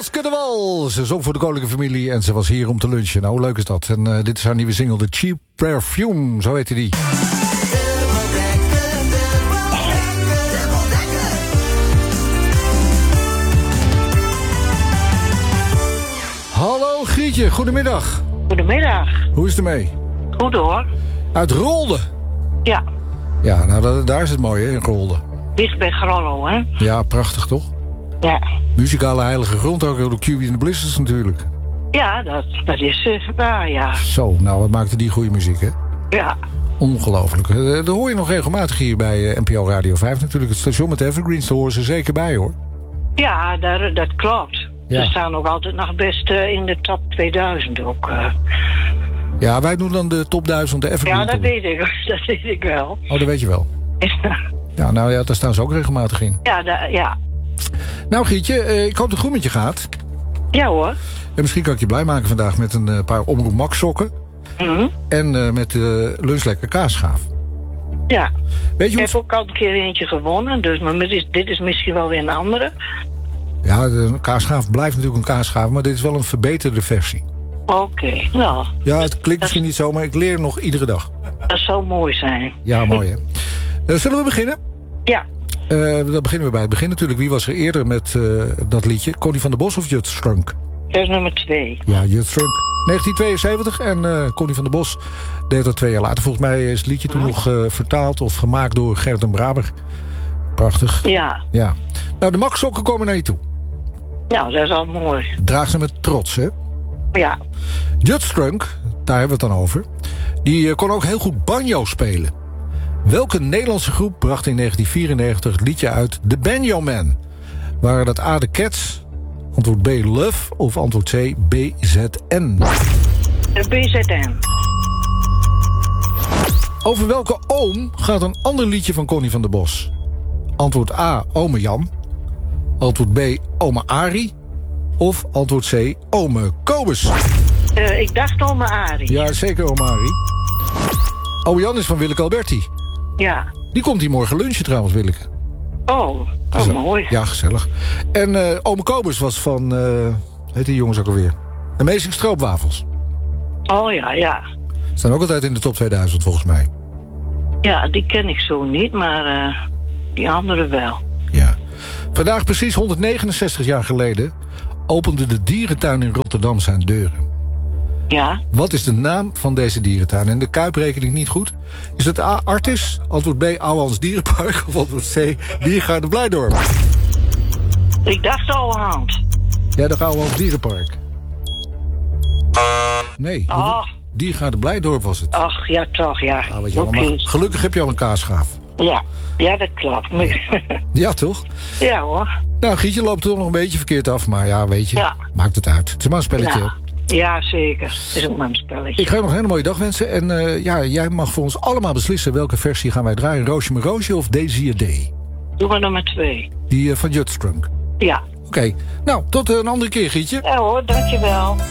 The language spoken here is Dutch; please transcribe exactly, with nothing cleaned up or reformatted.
Maske de Wal. Ze zong voor de koninklijke familie en ze was hier om te lunchen. Nou, hoe leuk is dat? En uh, dit is haar nieuwe single, The Cheap Perfume. Zo heette die. Hallo Grietje, goedemiddag. Goedemiddag. Hoe is het ermee? Goed hoor. Uit Rolde. Ja. Ja, nou dat, daar is het mooi hè, in Rolde. Dicht bij Grollo, hè? Ja, prachtig toch? Ja. Muzikale heilige grond, ook de Q B en de Blisters natuurlijk. Ja, dat, dat is uh, waar, ja. Zo, nou wat maakte die goede muziek hè? Ja. Ongelooflijk. Uh, dat hoor je nog regelmatig hier bij uh, N P O Radio vijf natuurlijk. Het station met de Evergreens, daar horen ze zeker bij hoor. Ja, daar, dat klopt. Ja. Ze staan ook altijd nog best uh, in de top tweeduizend ook. Uh. Ja, wij doen dan de top duizend, de Evergreen. Ja, dat weet ik. Dat weet ik wel. Oh, dat weet je wel. Ja, nou ja, daar staan ze ook regelmatig in. Ja, da, ja. Nou Gietje, uh, ik hoop dat het goed met je gaat. Ja hoor. En misschien kan ik je blij maken vandaag met een uh, paar Omroep Max sokken. Mm-hmm. En uh, met de uh, lunchlekker kaasschaaf. Ja. Weet je ik hoe... heb ook al een keer eentje gewonnen, dus maar dit is, dit is misschien wel weer een andere. Ja, de kaasschaaf blijft natuurlijk een kaasschaaf, maar dit is wel een verbeterde versie. Oké, okay, nou. Ja, het klinkt misschien niet zo, maar ik leer nog iedere dag. Dat zou mooi zijn. Ja, mooi hè. Uh, zullen we beginnen? Ja. Uh, dan beginnen we bij het begin natuurlijk. Wie was er eerder met uh, dat liedje? Connie van der Bos of Jut Strunk? Dat is nummer twee. Ja, Jut Strunk. negentien tweeënzeventig en uh, Connie van der Bos deed dat twee jaar later. Volgens mij is het liedje toen nog uh, vertaald of gemaakt door Gert den Braber. Prachtig. Ja. Ja. Nou, de Max sokken komen naar je toe. Nou, dat is al mooi. Draag ze met trots, hè? Ja. Jut Strunk, daar hebben we het dan over, die uh, kon ook heel goed banjo spelen. Welke Nederlandse groep bracht in negentien vierennegentig het liedje uit The Banjo Man? Waren dat A, de Cats, antwoord B, Love of antwoord C, B Z N? De B Z N. Over welke oom gaat een ander liedje van Connie van der Bos? Antwoord A, ome Jan. Antwoord B, ome Arie. Of antwoord C, ome Kobus. Uh, ik dacht ome Arie. Ja, zeker ome Arie. Ome Jan is van Willeke Alberti. Ja. Die komt hier morgen lunchen trouwens, Willeke. Oh, oh mooi. Ja, gezellig. En uh, ome Kobus was van, uh, heet die jongens ook alweer? Amazing Stroopwafels. Oh ja, ja. Staan ook altijd in de top tweeduizend volgens mij. Ja, die ken ik zo niet, maar uh, die andere wel. Ja. Vandaag precies honderdnegenenzestig jaar geleden opende de dierentuin in Rotterdam zijn deuren. Ja. Wat is de naam van deze dierentuin? En de Kuip reken ik niet goed. Is het A, Artis? Antwoord B, Ouwehans Dierenpark? Of antwoord C, Diergaarde Blijdorp? Ik dacht Ouwehand. Ja, de Ouwehans Dierenpark. Nee, oh. Diergaarde Blijdorp was het. Ach, ja toch, ja. Ah, wat okay. Gelukkig heb je al een kaasschaaf. Ja, ja dat klopt. Ja, toch? Ja hoor. Nou, Gietje loopt toch nog een beetje verkeerd af. Maar ja, weet je, ja. Maakt het uit. Het is maar een spelletje. Ja, ja zeker. Het is ook maar een spelletje. Ik ga je nog een hele mooie dag wensen. En uh, ja, jij mag voor ons allemaal beslissen welke versie gaan wij draaien. Roosje met Roosje of Daisy a Day? Doe maar nummer twee. Die uh, van Jut Strunk. Ja. Oké. Okay. Nou, tot uh, een andere keer, Gietje. Ja hoor, dankjewel.